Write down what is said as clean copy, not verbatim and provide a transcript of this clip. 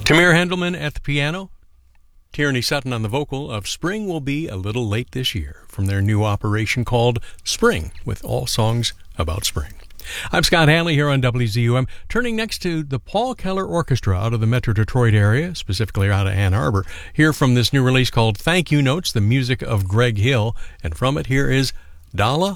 Tamir Hendelman at the piano, Tierney Sutton on the vocal of Spring Will Be a Little Late This Year from their new operation called Spring, with all songs about spring. I'm Scott Hanley here on WZUM, turning next to the Paul Keller Orchestra out of the Metro Detroit area, specifically out of Ann Arbor. Hear from this new release called Thank You Notes, the music of Greg Hill, and from it here is Dala